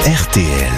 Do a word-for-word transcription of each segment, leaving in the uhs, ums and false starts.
R T L.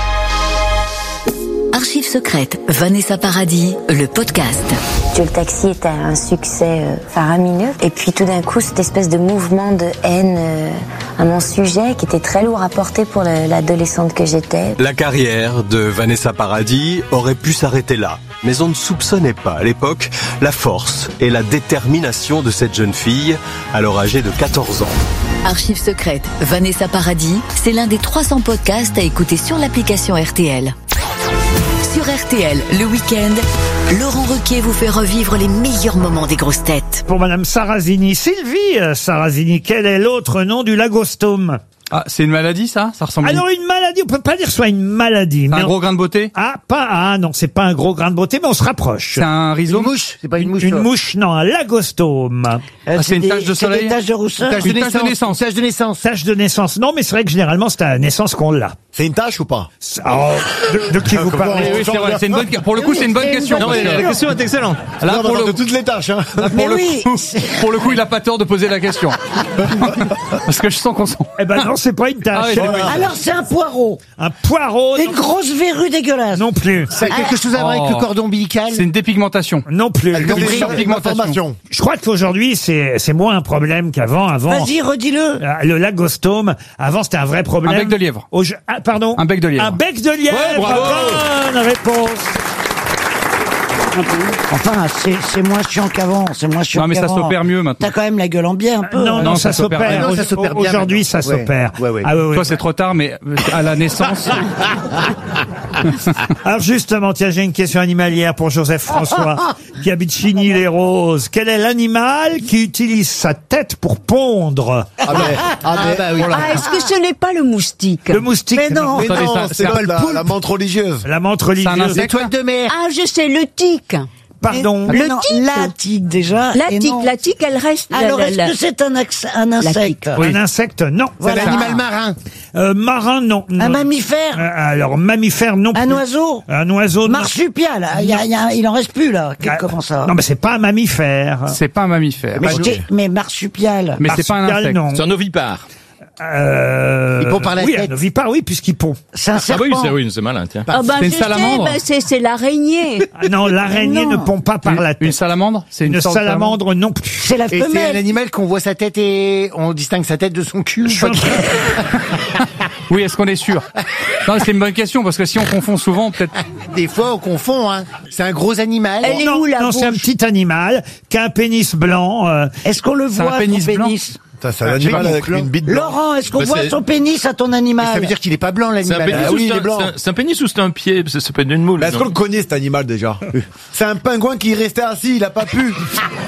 Archives secrètes, Vanessa Paradis, le podcast. Que le taxi était un succès euh, faramineux. Et puis tout d'un coup, cette espèce de mouvement de haine euh, à mon sujet qui était très lourd à porter pour le, l'adolescente que j'étais. La carrière de Vanessa Paradis aurait pu s'arrêter là. Mais on ne soupçonnait pas à l'époque la force et la détermination de cette jeune fille, alors âgée de quatorze ans. Archives secrètes, Vanessa Paradis, c'est l'un des trois cents podcasts à écouter sur l'application R T L. Sur R T L, le week-end, Laurent Ruquier vous fait revivre les meilleurs moments des grosses têtes. Pour Madame Sarrazini, Sylvie euh, Sarrazini, quel est l'autre nom du lagostome? Ah, c'est une maladie, ça? Ça ressemble à une... Alors une maladie, on peut pas dire que ce soit une maladie. Un mais gros on... grain de beauté? Ah, pas, ah, non, c'est pas un gros grain de beauté, mais on se rapproche. C'est un rhizome? Une mouche, c'est pas une mouche. Une mouche, non, un lagostome. Euh, Ah, c'est une des- tache de c'est soleil? des taches de rousseur. Une tache de naissance. Tache de naissance. Tache de naissance, non, mais c'est vrai que généralement c'est à la naissance qu'on l'a. C'est une tâche ou pas? Oh, de, de qui vous Oui, parlez? oui, c'est vrai. C'est une bonne... Pour le coup, c'est une bonne question. Non, mais parce que- la question est excellente. Là, pour le... de toutes les tâches, hein. là, pour Mais le oui, coup, c'est- pour le coup, il a pas tort de poser la question. Parce que je sens qu'on s'en... Eh ben non, c'est pas une Ah tache. oui, oui. Alors c'est un poireau. Un poireau, Une non, grosse verrue dégueulasse. non plus. C'est quelque chose à voir avec le cordon ombilical. C'est une dépigmentation. Non plus. Elle donne Une des surpigmentation. informations. Je crois qu'aujourd'hui c'est c'est moins un problème qu'avant. Avant, Vas-y, redis-le. euh, le lagostome, avant c'était un vrai problème. Un bec de lièvre. Au- ah, pardon. Un bec de lièvre. Un bec de lièvre. Ouais, bravo. Bonne réponse. Enfin, c'est c'est moins chiant qu'avant. C'est moins chiant Non, mais ça qu'avant. s'opère mieux maintenant. T'as quand même la gueule en bien un peu. Non, non, non, ça ça s'opère. s'opère. Ah non, ça s'opère bien Aujourd'hui, maintenant. ça Ouais. s'opère. Ouais, ouais. Ah, ouais, ouais. Toi, c'est trop tard, mais à la naissance... Alors justement, tiens, j'ai une question animalière pour Joseph François, qui habite Chigny-les-Roses. Quel est l'animal qui utilise sa tête pour pondre? Ah, mais, ah, mais, bah oui. Ah, est-ce que ce n'est pas le moustique? Le moustique. Mais non. mais Attendez, non, ça- c'est c'est pas un la, poulpe. la menthe religieuse. La menthe religieuse. C'est un insecte. L'étoile de mer. Ah, je sais, le tic. Pardon. Mais Le non, tic. La tique déjà. La et tic, non. la tic, elle reste... Alors, la- est-ce la- que c'est un, ax- un insecte? Un insecte, non. Voilà. C'est un animal marin. Euh, marin, non. Un non. mammifère. Euh, alors, mammifère, non. Un plus. oiseau. Un oiseau, non. Marsupial. Il, y a- il y a- il en reste plus, là. Qu'est- Ah, Comment ça? Non, mais c'est pas un mammifère. C'est pas un mammifère. mais, je t'ai- mais marsupial. Mais c'est pas un Marsupial, insecte. non. C'est un ovipare. Euh... Il pond par la oui, tête. un ovipare, oui, puisqu'il pond. C'est un Ah serpent. oui, c'est oui, c'est malin, tiens. Ah ben, C'est une je salamandre. sais, ben, c'est, c'est l'araignée. Ah non, l'araignée Non. ne pond pas par Une- la tête. Une salamandre? C'est Une sorte de salamandre non plus. C'est la Et c'est un femelle. animal qu'on voit sa tête et on distingue sa tête de son cul. Je suis en train- Oui, est-ce qu'on est sûr? Non, c'est une bonne question, parce que si on confond souvent, peut-être... Des fois, on confond, hein. C'est un gros animal. Elle est non, où, la non, c'est un bouche petit animal qui a un pénis blanc. euh, Est-ce qu'on le C'est un voit, son pénis blanc. pénis? Ça, c'est un animal avec une bite blanche. Laurent, est-ce qu'on Bah, voit c'est- son pénis à ton animal? Ça veut dire qu'il est pas blanc, C'est un l'animal. pénis Ah ou oui, c'est il est un- blanc. c'est un- c'est un pénis ou c'est un pied? Ça, ça peut être une moule. Mais est-ce non qu'on le connaît, cet animal, déjà? C'est un pingouin qui restait assis, il a pas pu.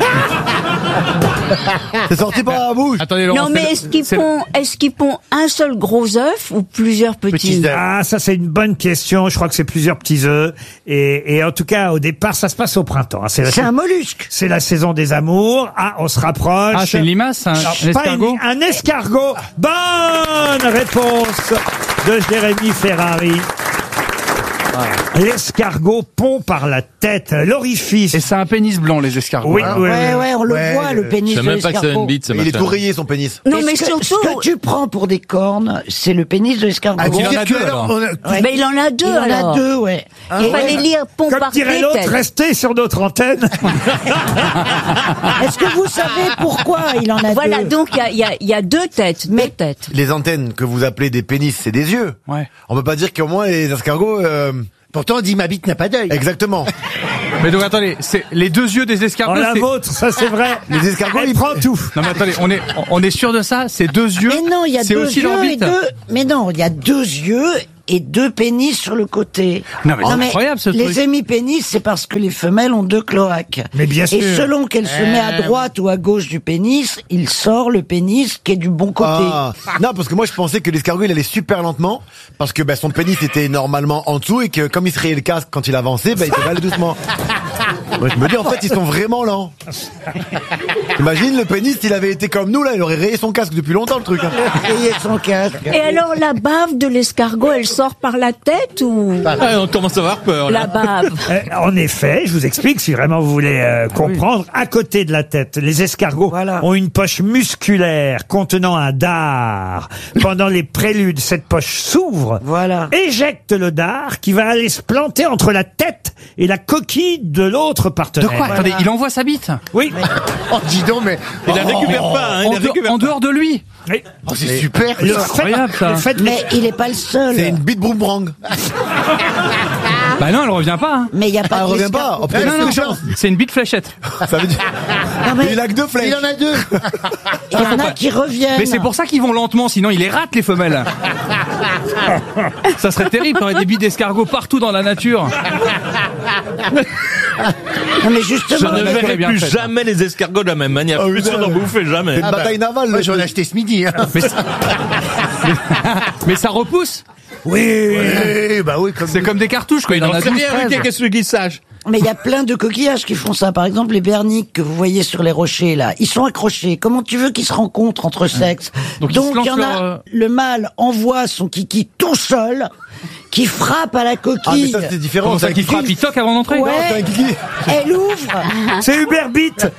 C'est sorti par la bouche. Attendez, Laurent, Non, c'est mais le- est-ce qu'ils c'est le- pond, est-ce qu'ils pond un seul gros œuf ou plusieurs petits? Petits œufs. Ah, ça c'est une bonne question. Je crois que c'est plusieurs petits œufs. Et, et en tout cas, au départ, ça se passe au printemps. hein. C'est la, C'est un mollusque. c'est la saison des amours. Ah, on se rapproche. Ah, c'est une limace, un, Alors, un pas escargot? une- un escargot. Bonne réponse de Jérémy Ferrari. L'escargot pond par la tête, l'orifice. Et c'est un pénis blanc, les escargots. Oui, hein. oui, Ouais, oui. ouais, on le Ouais, voit, le je pénis Je sais de même pas que c'est l'escargot. une bite, ce Il est machin. tout rayé, son pénis. Non, Et mais ce que, surtout, ce que tu prends pour des cornes, c'est le pénis de l'escargot. Ah, Tu il veux en dire a que deux, alors, alors. on a- Ouais. mais il en a deux, Il en alors. a deux, ouais. Il fallait lire pont Comme par dirait l'autre, tête. restez sur notre antenne. Est-ce que vous savez pourquoi il en a Voilà, deux? donc il y a, il y, a, il y a deux têtes, deux têtes. Les antennes que vous appelez des pénis, c'est des yeux. Ouais. On peut pas dire qu'au moins les escargots... euh, Pourtant, on dit ma bite n'a pas d'œil. Exactement. Mais donc, attendez, c'est les deux yeux des escargots, Oh, la c'est... vôtre, ça c'est vrai. Les escargots, Elle ils- prend tout. Non, mais attendez, on est, on est sûr de ça? C'est deux yeux? Mais non, il y a C'est deux aussi yeux et l'orbite. deux. Mais non, il y a deux yeux et deux pénis sur le côté. Non, mais c'est incroyable, ce les truc. hémipénis, c'est parce que les femelles ont deux cloaques. Mais bien Et sûr. selon qu'elle se met à droite ou à gauche du pénis, il sort le pénis qui est du bon côté. Ah. Non, parce que moi je pensais que l'escargot il allait super lentement parce que bah, son pénis était normalement en dessous et que comme il se rayait le casque quand il avançait, bah, il devait aller doucement. Moi, je me dis, en fait, ils sont vraiment lents. Imagine, le pénis, s'il avait été comme nous, là, il aurait rayé son casque depuis longtemps, le truc. Hein. Rayé son casque. Et alors, la bave de l'escargot, elle sort par la tête ou Ah, on commence à avoir peur, là. la bave? Euh, en effet, je vous explique si vraiment vous voulez euh, comprendre. À côté de la tête, les escargots Voilà. ont une poche musculaire contenant un dard. Pendant les préludes, cette poche s'ouvre, Voilà. éjecte le dard qui va aller se planter entre la tête et la coquille de l'autre De partenaire. quoi? Attendez, il envoie sa bite? Oui. Oh, dis donc, mais. Il la récupère pas, hein, il En, la de- récupère en dehors de lui? Oui. Oh, c'est super. Le ça. fait, incroyable, ça. le fait Mais il est pas le seul. C'est une bite boomerang. Bah non, elle revient pas. Hein. Mais il y a pas Ah, elle que revient pas. l'escargot. Oh, putain, Non, il a non, plus de chance. c'est une bite fléchette. Ça veut dire. Non, mais Il a que deux flèches. Il en a deux. il y en a qui reviennent. Mais c'est pour ça qu'ils vont lentement, sinon ils les ratent, les femelles. Ça serait terrible, t'aurais des bites d'escargots partout dans la nature. Non, mais Je justement. ne la nature verrai est bien plus faite. jamais les escargots de la même manière. Ah, Je suis putain. sûr d'en bouffer jamais. C'est une bataille navale, Moi, le j'en ai truc. acheté ce midi. Hein. Mais, mais, mais ça repousse. Oui. Eh, bah oui, comme. C'est comme des cartouches, quoi. Il en a C'est douze, rien, treize. Ruquier, qu'est-ce qu'il sache? Mais il y a plein de coquillages qui font ça. Par exemple, les berniques que vous voyez sur les rochers, là, ils sont accrochés. Comment tu veux qu'ils se rencontrent entre sexes? Donc, ils se il y en lancent a, leur, euh, le mâle envoie son kiki tout seul, qui frappe à la Ah, mais coquille. ça, c'est différent. Comment ça, C'est un qui kiki. frappe? Il toque avant d'entrer? Ouais. C'est un kiki. Elle ouvre. C'est Hubert Beat.